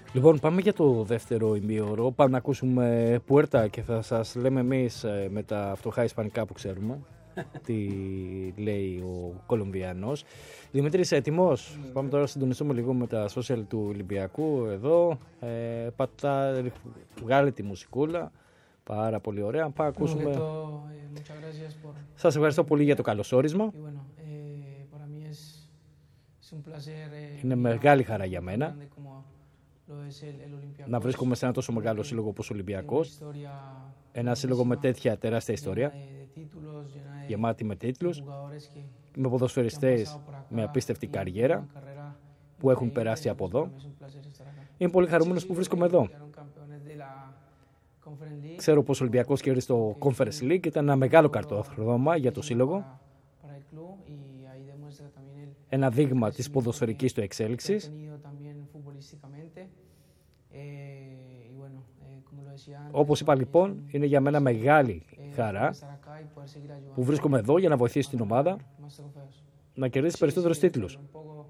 Λοιπόν, πάμε για το δεύτερο ημίωρο. Πάμε να ακούσουμε Πουέρτα και θα σας λέμε εμείς με τα φτωχά ισπανικά που ξέρουμε τι λέει ο Κολομβιανός. Δημήτρης, έτοιμος? Πάμε τώρα να συντονιστούμε λίγο με τα social του Ολυμπιακού εδώ. Βγάλε τη μουσικούλα. Πάρα πολύ ωραία. Πάμε να ακούσουμε. Σας ευχαριστώ πολύ για το καλωσόρισμα. Είναι μεγάλη χαρά για μένα να βρίσκομαι σε ένα τόσο μεγάλο σύλλογο όπως ο Ολυμπιακός. Ένα σύλλογο με τέτοια τεράστια ιστορία, γεμάτη με τίτλους, με ποδοσφαιριστές με απίστευτη καριέρα που έχουν περάσει από εδώ. Είμαι πολύ χαρούμενος που βρίσκομαι εδώ. Ξέρω πως ο Ολυμπιακός κέρδισε το Conference League, ήταν ένα μεγάλο καρτόδρομα για το σύλλογο. Ένα δείγμα της ποδοσφαιρικής του εξέλιξης. Όπως είπα λοιπόν, είναι για μένα μεγάλη χαρά που βρίσκομαι εδώ για να βοηθήσω την ομάδα να κερδίσει περισσότερους τίτλους.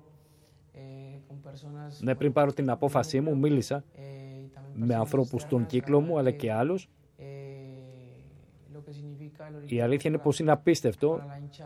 Ναι, πριν πάρω την απόφασή μου, μίλησα με ανθρώπους στον κύκλο μου, αλλά και άλλους. Η αλήθεια είναι πως είναι απίστευτο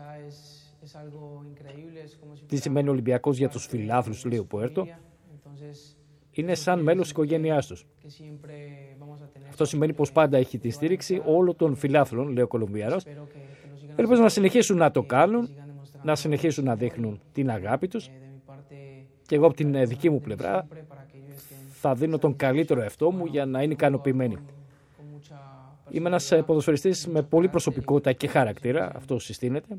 τι σημαίνει Ολυμπιακός για τους φιλάθλους, λέει ο Πουέρτο. Είναι σαν μέλος της οικογένειάς τους. Αυτό σημαίνει πως πάντα έχει τη στήριξη όλων των φιλάθλων, λέει ο Κολομβιανός. Ελπίζω να συνεχίσουν να το κάνουν, να συνεχίσουν να δείχνουν την αγάπη τους. Και εγώ από την δική μου πλευρά θα δίνω τον καλύτερο εαυτό μου για να είναι ικανοποιημένοι. Είμαι ένας ποδοσφαιριστής με πολύ προσωπικότητα και χαρακτήρα, αυτό συστήνεται.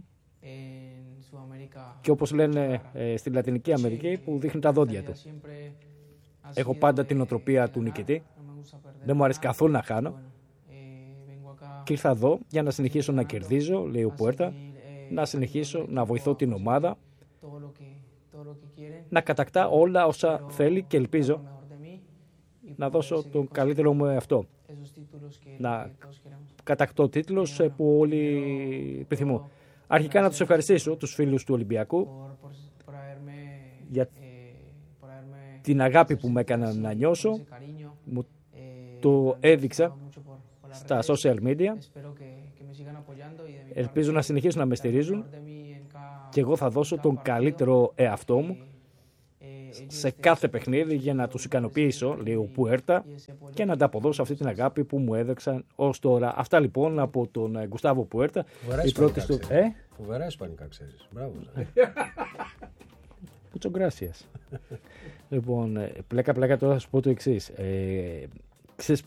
Και όπως λένε στη Λατινική Αμερική, που δείχνει τα δόντια του. Έχω πάντα την οτροπία του νικητή. Δεν μου αρέσει καθόλου να χάνω. Και ήρθα εδώ για να συνεχίσω να κερδίζω, λέει ο Πουέρτα, να συνεχίσω να βοηθώ την ομάδα, να κατακτά όλα όσα θέλει και ελπίζω να δώσω τον καλύτερο μου εαυτό. Να κατακτώ τίτλους που όλοι επιθυμούν. Αρχικά να τους ευχαριστήσω, τους φίλους του Ολυμπιακού, για την αγάπη που με έκαναν να νιώσω. Μου το έδειξα στα social media. Ελπίζω να συνεχίσουν να με στηρίζουν και εγώ θα δώσω τον καλύτερο εαυτό μου σε κάθε παιχνίδι για να τους ικανοποιήσω, λέει ο Πουέρτα, και να ανταποδώσω αυτή την αγάπη που μου έδειξαν ως τώρα. Αυτά λοιπόν από τον Γκουστάβο Πουέρτα. Φοβερά ισπανικά ξέρεις. Μπράβο. Muchas gracias. Λοιπόν, πλάκα τώρα θα σου πω το εξής. Ξέρεις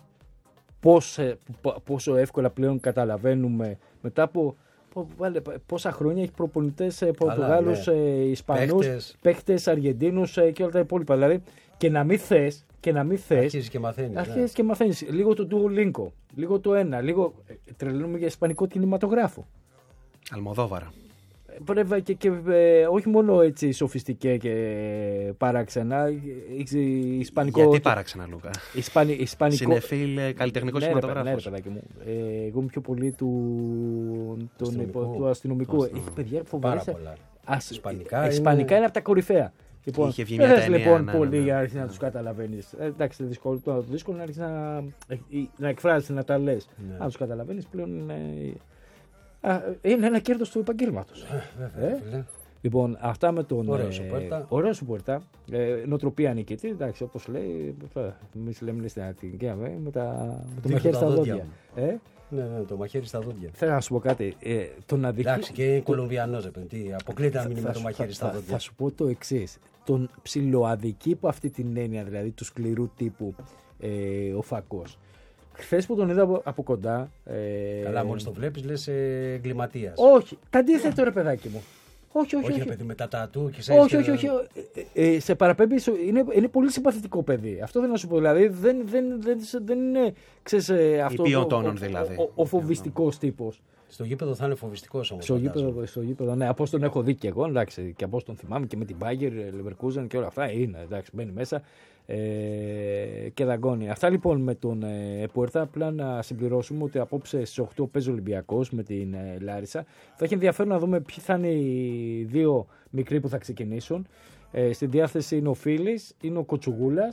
πόσο εύκολα πλέον καταλαβαίνουμε μετά από πόσα χρόνια έχει προπονητές Πορτογάλους, Ισπανούς, παίχτες, Αργεντίνους και όλα τα υπόλοιπα. Δηλαδή, και να μην θες. Αρχίζεις και μαθαίνεις. Αρχίζεις και μαθαίνεις. Λίγο το Duolingo, λίγο το ένα, λίγο τρελαίνουμε για ισπανικό κινηματογράφο. Αλμοδόβαρα. Και όχι μόνο έτσι σοφιστικέ και παράξενα. Ισπανικό. Γιατί παράξενα, Λούκα? Ισπανικό. Συνεφίλ καλλιτεχνικό κινηματογράφο. Ναι, παιδάκι μου. Εγώ είμαι πιο πολύ του αστυνομικού. Έχει παιδιά φοβερά. Ισπανικά είναι από τα κορυφαία. Λοιπόν, είχε βγει μια ταινία, λοιπόν πολύ για να αρχίσει να τους καταλαβαίνεις. Εντάξει, δύσκολο να αρχίσει να εκφράζεις, να τα λες. Αν τους καταλαβαίνεις πλέον είναι ένα κέρδος του επαγγέλματος. Λοιπόν, αυτά με τον ωραίο σου Πουέρτα. Νοοτροπία νικητή, εντάξει, όπως λέει. Εμείς λέμε στην Αττική με το μαχαίρι στα δόντια. Ναι, το μαχαίρι στα δόντια. Θέλω να σου πω κάτι. Εντάξει, και Κολομβιανός, αποκλείται να μείνει με το μαχαίρι στα δόντια. Θα σου πω το εξής. Τον ψιλοαδική από αυτή την έννοια, δηλαδή του σκληρού τύπου ο Φακός. Χθες που τον είδα από κοντά. Καλά, μόλις το βλέπεις λες εγκληματίας. Όχι, τα αντίθετο ρε παιδάκι μου. Όχι. Παιδί, με τα τατού και όχι. Σε παραπέμπει, είναι πολύ συμπαθητικό παιδί. Αυτό θέλω να σου πω. Δηλαδή δεν είναι. Ξέρεις, αυτό. Υπηωτώνων δηλαδή. Ο φοβιστικός τύπος. Στο γήπεδο θα είναι φοβιστικός όμως. Στο γήπεδο, ναι, από όσο τον έχω δει και εγώ, εντάξει, και από όσο τον θυμάμαι και με την Bayer, Leverkusen και όλα αυτά. Είναι, εντάξει, μπαίνει μέσα και δαγκώνει. Αυτά λοιπόν με τον Πουέρτα. Απλά να συμπληρώσουμε ότι απόψε στις 8 παίζει ο Ολυμπιακός με την Λάρισα. Θα έχει ενδιαφέρον να δούμε ποιοι θα είναι οι δύο μικροί που θα ξεκινήσουν. Στην διάθεση είναι ο Φίλης, είναι ο Κοτσουγούλας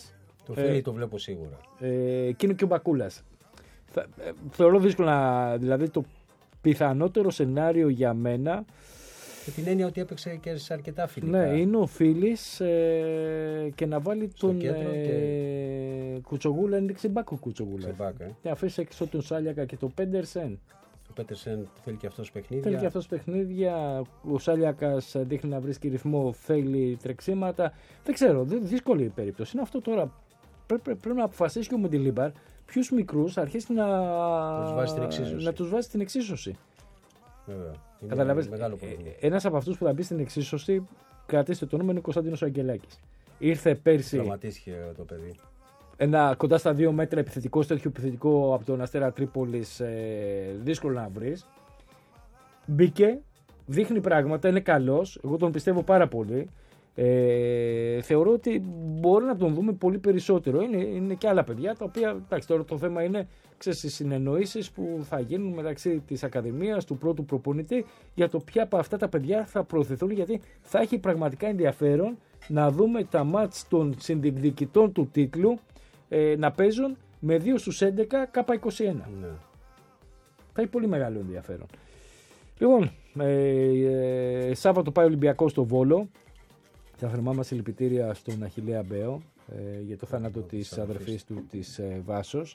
Το Φίλι το βλέπω σίγουρα. Και είναι και ο Μπακούλας. Θεωρώ δύσκολα, δηλαδή το πιθανότερο σενάριο για μένα. Με την έννοια ότι έπαιξε και σε αρκετά φιλικά. Ναι, είναι ο Φίλης και να βάλει τον Κουτσογούλα, είναι ξεμπάκο Κουτσογούλα. Και αφήσει έξω τον Σάλιακα και τον Πέντερσεν. Ο Πέντερσεν θέλει και αυτός παιχνίδια. Θέλει και αυτός παιχνίδια. Ο Σάλιακας δείχνει να βρίσκει ρυθμό, θέλει τρεξίματα. Δεν ξέρω, δύσκολη η περίπτωση. Είναι αυτό τώρα. Πρέπει να αποφασίσει και ο Μεντιλίμπαρ ποιους μικρούς αρχίσει να τους βάζει στην εξίσωση. Βέβαια. Καταλαβαίνεις, ένας από αυτούς που θα μπει στην εξίσωση, κρατήστε το όνομα, είναι ο Κωνσταντίνος Αγγελάκης. Ήρθε πέρσι. Τραυματίστηκε το παιδί. Ένα κοντά στα 2 μέτρα επιθετικό, τέτοιο επιθετικό από τον Αστέρα Τρίπολης, δύσκολο να βρεις. Μπήκε, δείχνει πράγματα, είναι καλός. Εγώ τον πιστεύω πάρα πολύ. Θεωρώ ότι μπορεί να τον δούμε πολύ περισσότερο. Είναι και άλλα παιδιά τα οποία, εντάξει, τώρα το θέμα είναι οι συνεννοήσεις που θα γίνουν μεταξύ της Ακαδημίας, του πρώτου προπονητή, για το ποια από αυτά τα παιδιά θα προωθηθούν, γιατί θα έχει πραγματικά ενδιαφέρον να δούμε τα μάτς των συνδιεκδικητών του τίτλου να παίζουν με 2 στους 11 K21. Ναι. Θα έχει πολύ μεγάλο ενδιαφέρον. Λοιπόν, Σάββατο πάει ο Ολυμπιακός στο Βόλο. Θα θερμά συλληπιτήρια στον Αχιλλέα Μπέο για το θάνατο της αδερφής του της Βάσος.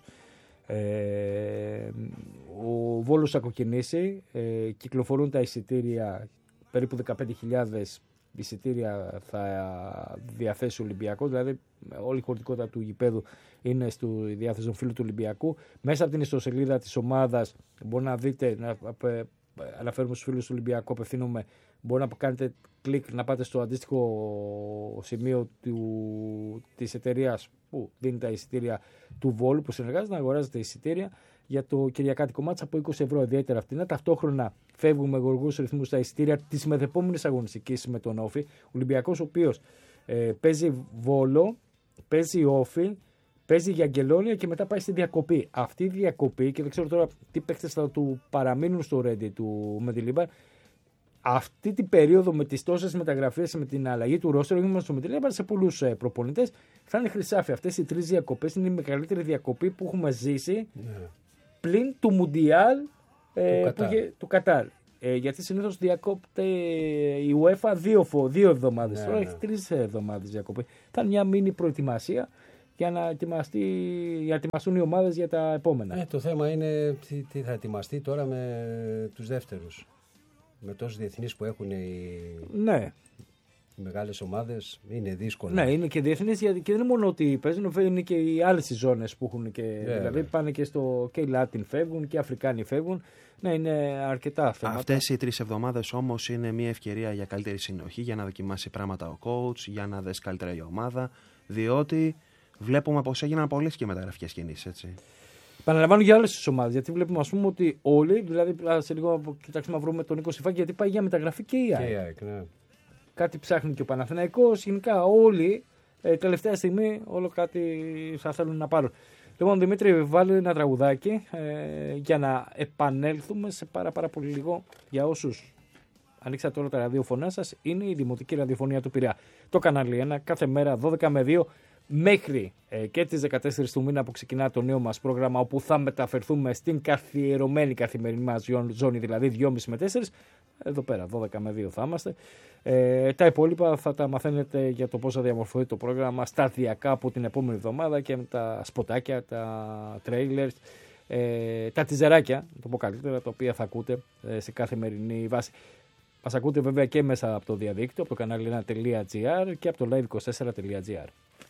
Ο Βόλος θα κοκκινήσει, κυκλοφορούν τα εισιτήρια, περίπου 15.000 εισιτήρια θα διαθέσει ο Ολυμπιακός, δηλαδή όλη η χωρητικότητα του γηπέδου είναι στη διάθεση των φίλων του Ολυμπιακού. Μέσα από την ιστοσελίδα της ομάδας μπορεί να δείτε, αναφέρουμε στους φίλους του Ολυμπιακού, απευθύνομαι, μπορεί να κάνετε κλικ να πάτε στο αντίστοιχο σημείο της εταιρείας που δίνει τα εισιτήρια του Βόλου, που συνεργάζεται, να αγοράζετε εισιτήρια για το κυριακάτικο μάτς από 20 ευρώ, ιδιαίτερα φτηνά. Ταυτόχρονα φεύγουν με γοργούς ρυθμούς τα εισιτήρια της μεθεπόμενης αγωνιστικής με τον Όφη. Ο Ολυμπιακός, ο οποίος παίζει Βόλο, παίζει Όφη, παίζει για Αγγελόνια και μετά πάει στη διακοπή. Αυτή η διακοπή, και δεν ξέρω τώρα τι παίκτες θα του παραμείνουν στο Ρέντι του Μεντιλίμπαρ, αυτή την περίοδο με τις τόσες μεταγραφές, με την αλλαγή του ρόστερ, όχι μόνο στο Μεντιλίμπαρ, σε πολλούς προπονητές, θα είναι χρυσάφι. Αυτές οι 3 διακοπές είναι η μεγαλύτερη διακοπή που έχουμε ζήσει πλην του Μουντιάλ του Κατάρ. Γιατί συνήθως διακόπτε η UEFA 2 εβδομάδες. Τώρα έχει 3 εβδομάδες διακοπή. Θα είναι μια μίνι προετοιμασία για να ετοιμαστούν οι ομάδες για τα επόμενα. Το θέμα είναι τι θα ετοιμαστεί τώρα με τους δεύτερους. Με τόσους διεθνείς που έχουν οι μεγάλες ομάδες, είναι δύσκολο. Ναι, είναι και διεθνείς, και δεν είναι μόνο ότι παίζουν, είναι και οι άλλες οι ζώνες που έχουν. Δηλαδή πάνε και οι Λάτιν φεύγουν και οι Αφρικάνοι φεύγουν. Ναι, είναι αρκετά θέματα. Αυτές οι 3 εβδομάδες όμως είναι μια ευκαιρία για καλύτερη συνοχή, για να δοκιμάσει πράγματα ο coach, για να δέσει καλύτερα η ομάδα, διότι βλέπουμε πως έγιναν πολλές και μεταγραφικές κινήσεις, έτσι. Επαναλαμβάνω για όλες τις ομάδες, γιατί βλέπουμε, ας πούμε, ότι όλοι, δηλαδή σε λίγο κοιτάξουμε να βρούμε τον Νίκο Σιφάκη, γιατί πάει για μεταγραφή και η ΑΕΚ. Ναι. Κάτι ψάχνει και ο Παναθηναϊκός, γενικά όλοι τελευταία στιγμή όλο κάτι θα θέλουν να πάρουν. Λοιπόν, Δημήτρη, βάλει ένα τραγουδάκι για να επανέλθουμε σε πάρα πολύ λίγο. Για όσους ανοίξατε όλα τα ραδιοφωνά σας, είναι η Δημοτική Ραδιοφωνία του Πειραιά. Το κανάλι 1, κάθε μέρα 12 με 2. Μέχρι και τις 14 του μήνα που ξεκινά το νέο μας πρόγραμμα, όπου θα μεταφερθούμε στην καθιερωμένη καθημερινή μας ζώνη, δηλαδή 2,5 με 4. Εδώ πέρα 12 με 2 θα είμαστε. Τα υπόλοιπα θα τα μαθαίνετε για το πώς θα διαμορφωθεί το πρόγραμμα σταδιακά από την επόμενη εβδομάδα, και με τα σποτάκια, τα trailers, τα τιζεράκια, το πω καλύτερα, τα οποία θα ακούτε σε καθημερινή βάση. Μας ακούτε βέβαια και μέσα από το διαδίκτυο, από το κανάλι 1.gr και από το live24.gr.